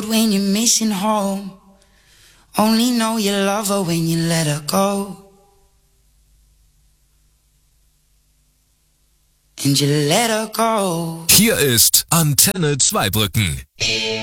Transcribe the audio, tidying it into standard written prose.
when you're missing home. Only know you love her when you let her go. And you let her go. Hier ist Antenne Zweibrücken.